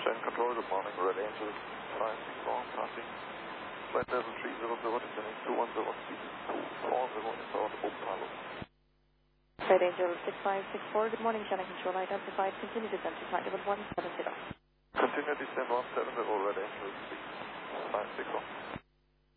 Send control, good morning, Red Angel 561, passing. Flight level 300, descending 210, 24, open Palo. Red Angel 6564, good morning, channel control identified, continue descent to flight level 170. Continue descent 170, Red Angel 6561.